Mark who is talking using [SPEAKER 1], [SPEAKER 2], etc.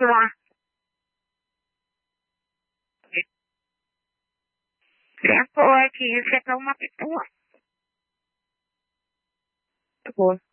[SPEAKER 1] lá. Tempo aqui, você é uma pessoa. Tá bom.